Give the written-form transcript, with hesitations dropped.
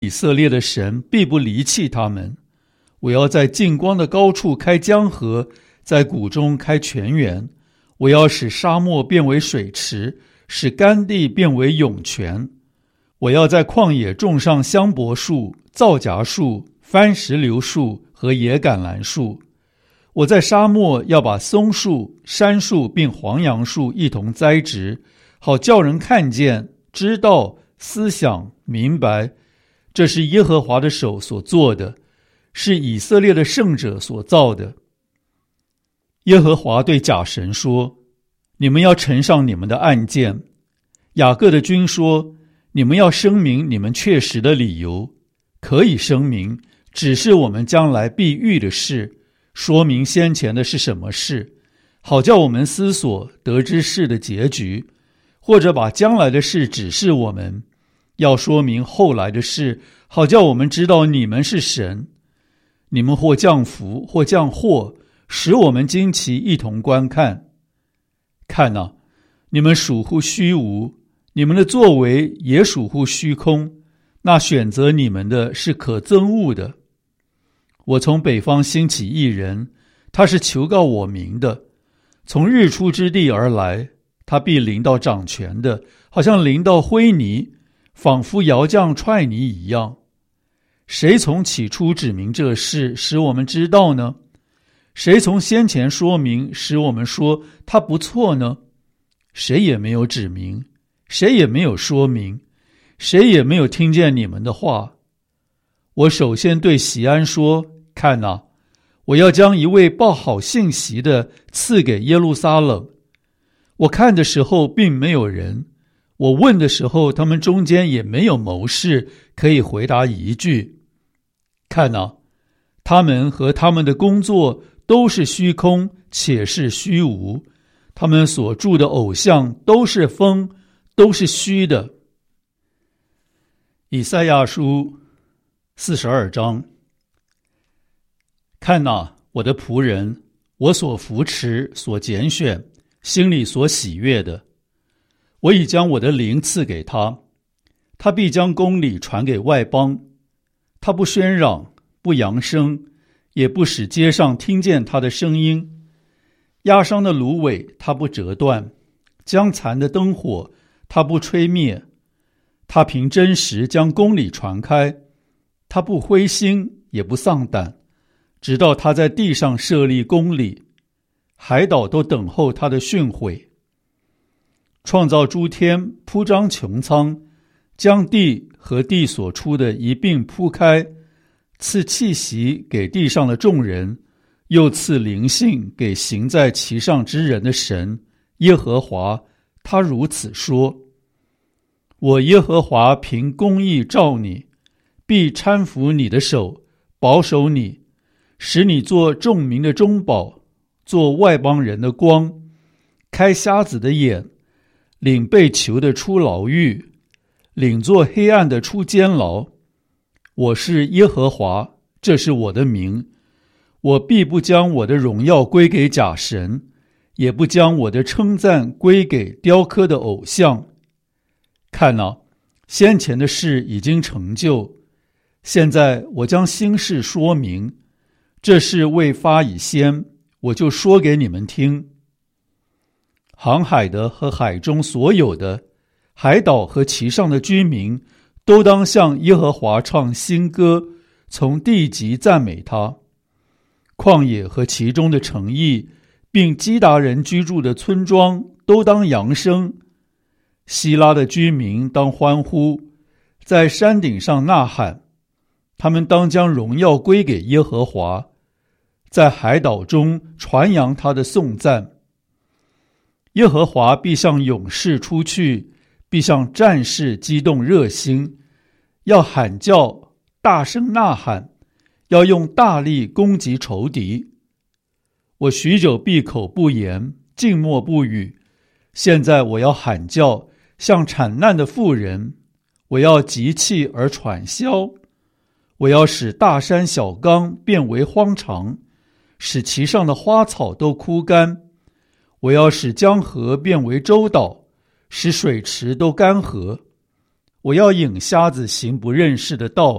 色列的神必不离弃他们。我要在近光的高处开江河，在谷中开泉源。我要使沙漠变为水池，使干地变为涌泉。我要在旷野种上香柏树、皂荚树、番石榴树和野橄榄树。我在沙漠要把松树、杉树并黄杨树一同栽植，好叫人看见、知道、思想、明白，这是耶和华的手所做的，是以色列的圣者所造的。耶和华对假神说：你们要呈上你们的案件。雅各的君说：你们要声明你们确实的理由。可以声明，只是我们将来必遇的事，说明先前的是什么事，好叫我们思索得知事的结局，或者把将来的事指示我们，要说明后来的事，好叫我们知道你们是神。你们或降福或降祸，使我们惊奇一同观看。看哪，你们属乎虚无，你们的作为也属乎虚空，那选择你们的是可憎恶的。我从北方兴起一人，他是求告我名的，从日出之地而来，他必临到掌权的，好像临到灰泥，仿佛窑匠踹泥一样。谁从起初指明这事，使我们知道呢？谁从先前说明，使我们说他不错呢？谁也没有指明，谁也没有说明，谁也没有听见你们的话。我首先对西安说：看哪，我要将一位报好信息的赐给耶路撒冷。我看的时候并没有人，我问的时候他们中间也没有谋士可以回答一句。看哪，他们和他们的工作都是虚空，且是虚无，他们所铸的偶像都是风，都是虚的。以赛亚书42章。看哪，我的仆人，我所扶持、所拣选，心里所喜悦的，我已将我的灵赐给他，他必将公理传给外邦。他不喧嚷，不扬声，也不使街上听见他的声音。压伤的芦苇他不折断，将残的灯火他不吹灭。他凭真实将公理传开，他不灰心也不丧胆，直到他在地上设立公理，海岛都等候他的训诲。创造诸天，铺张穹苍，将地和地所出的一并铺开，赐气息给地上的众人，又赐灵性给行在其上之人的神耶和华，他如此说：我耶和华凭公义召你，必搀扶你的手，保守你，使你做众民的中保，做外邦人的光，开瞎子的眼，领被囚的出牢狱，领做黑暗的出监牢。我是耶和华，这是我的名。我必不将我的荣耀归给假神，也不将我的称赞归给雕刻的偶像。看哪，先前的事已经成就，现在我将新事说明。这事未发以先，我就说给你们听。航海的和海中所有的，海岛和其上的居民，都当向耶和华唱新歌，从地极赞美他。旷野和其中的城邑，并基达人居住的村庄，都当扬声。希拉的居民当欢呼，在山顶上呐喊。他们当将荣耀归给耶和华，在海岛中传扬他的颂赞。耶和华必向勇士出去，必向战士激动热心，要喊叫，大声呐喊，要用大力攻击仇敌。我许久闭口不言，静默不语。现在我要喊叫，像产难的妇人，我要急气而喘息，我要使大山小冈变为荒场，使其上的花草都枯干。我要使江河变为洲岛，使水池都干涸。我要引瞎子行不认识的道，